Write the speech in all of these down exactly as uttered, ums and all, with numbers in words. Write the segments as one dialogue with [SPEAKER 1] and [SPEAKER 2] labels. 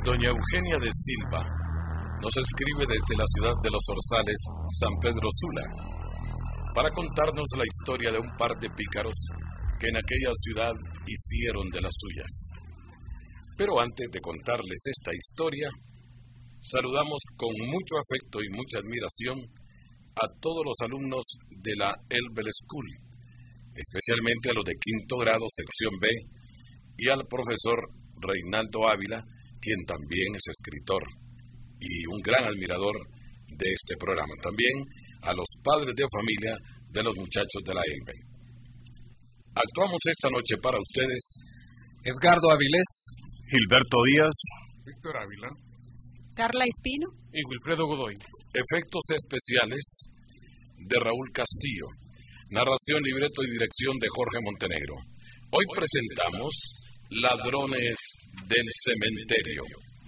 [SPEAKER 1] Doña Eugenia de Silva nos escribe desde la ciudad de Los Orzales, San Pedro Sula, para contarnos la historia de un par de pícaros que en aquella ciudad hicieron de las suyas. Pero antes de contarles esta historia, saludamos con mucho afecto y mucha admiración a todos los alumnos de la Elbel School, especialmente a los de quinto grado, sección B, y al profesor Reinaldo Ávila, quien también es escritor y un gran admirador de este programa. También a los padres de familia de los muchachos de la Elbel. Actuamos esta noche para ustedes
[SPEAKER 2] Edgardo Avilés,
[SPEAKER 3] Gilberto Díaz,
[SPEAKER 4] Víctor Ávila,
[SPEAKER 5] Carla Espino
[SPEAKER 4] y Wilfredo Godoy.
[SPEAKER 1] Efectos especiales de Raúl Castillo. Narración, libreto y dirección de Jorge Montenegro. Hoy presentamos Ladrones del Cementerio.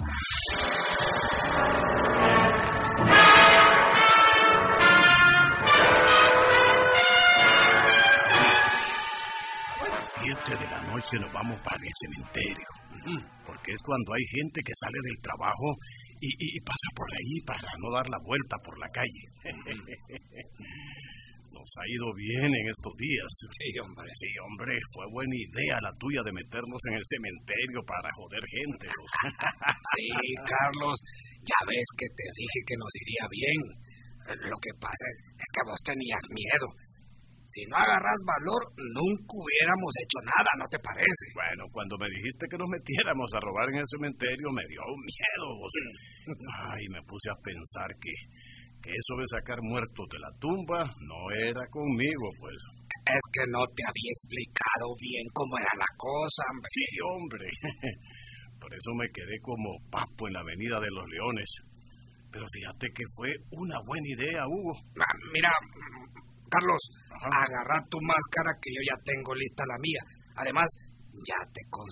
[SPEAKER 3] A las siete de la noche nos vamos para el cementerio, porque es cuando hay gente que sale del trabajo y, y, y pasa por ahí para no dar la vuelta por la calle. Nos ha ido bien en estos días.
[SPEAKER 2] Sí, hombre.
[SPEAKER 3] Sí, hombre, fue buena idea la tuya de meternos en el cementerio para joder gente.
[SPEAKER 2] Sí, Carlos, ya ves que te dije que nos iría bien. Lo que pasa es que vos tenías miedo. Si no agarras valor, nunca hubiéramos hecho nada, ¿no te parece?
[SPEAKER 3] Bueno, cuando me dijiste que nos metiéramos a robar en el cementerio, me dio miedo. Vos. Ay, me puse a pensar que, que eso de sacar muertos de la tumba no era conmigo, pues.
[SPEAKER 2] Es que no te había explicado bien cómo era la cosa, hombre.
[SPEAKER 3] Sí, hombre. Por eso me quedé como papo en la Avenida de los Leones. Pero fíjate que fue una buena idea, Hugo.
[SPEAKER 2] Ah, mira, Carlos,
[SPEAKER 3] Ajá.
[SPEAKER 2] agarra tu máscara que yo ya tengo lista la mía. Además, ya te